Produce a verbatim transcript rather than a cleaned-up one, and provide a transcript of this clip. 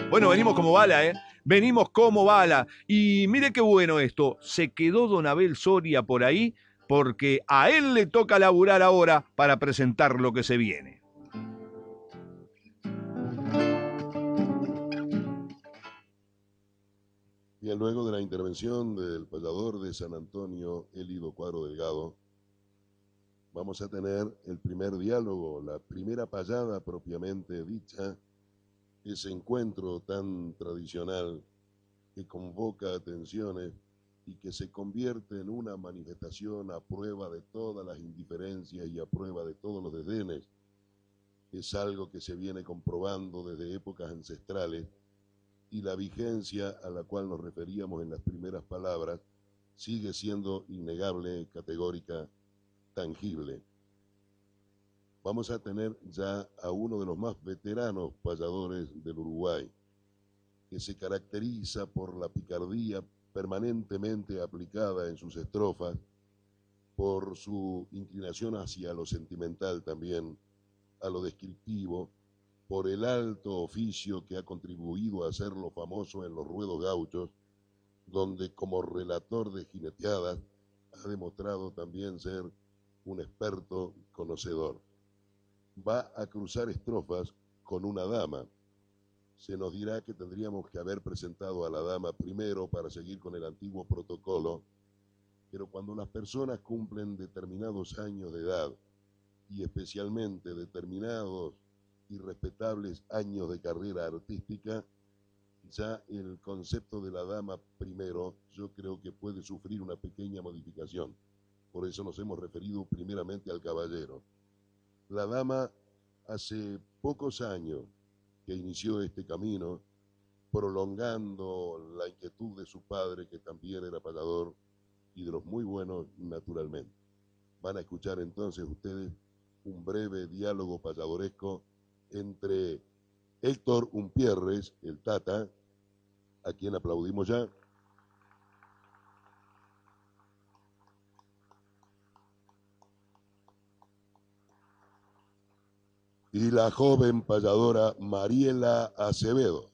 Bueno, venimos como bala, ¿eh? Venimos como bala. Y mire qué bueno esto. Se quedó don Abel Soria por ahí porque a él le toca laburar ahora para presentar lo que se viene. Bien, luego de la intervención del payador de San Antonio, Elido Cuadro Delgado, vamos a tener el primer diálogo, la primera payada propiamente dicha, ese encuentro tan tradicional que convoca atenciones y que se convierte en una manifestación a prueba de todas las indiferencias y a prueba de todos los desdenes. Es algo que se viene comprobando desde épocas ancestrales y la vigencia a la cual nos referíamos en las primeras palabras sigue siendo innegable, categórica, tangible. Vamos a tener ya a uno de los más veteranos payadores del Uruguay, que se caracteriza por la picardía permanentemente aplicada en sus estrofas, por su inclinación hacia lo sentimental también, a lo descriptivo, por el alto oficio que ha contribuido a hacerlo famoso en los ruedos gauchos, donde como relator de jineteadas ha demostrado también ser un experto conocedor. Va a cruzar estrofas con una dama. Se nos dirá que tendríamos que haber presentado a la dama primero para seguir con el antiguo protocolo, pero cuando las personas cumplen determinados años de edad y especialmente determinados y respetables años de carrera artística, ya el concepto de la dama primero yo creo que puede sufrir una pequeña modificación. Por eso nos hemos referido primeramente al caballero. La dama hace pocos años que inició este camino, prolongando la inquietud de su padre, que también era payador, y de los muy buenos naturalmente. Van a escuchar entonces ustedes un breve diálogo payadoresco entre Héctor Umpierres, el Tata, a quien aplaudimos ya, y la joven payadora Mariela Acevedo.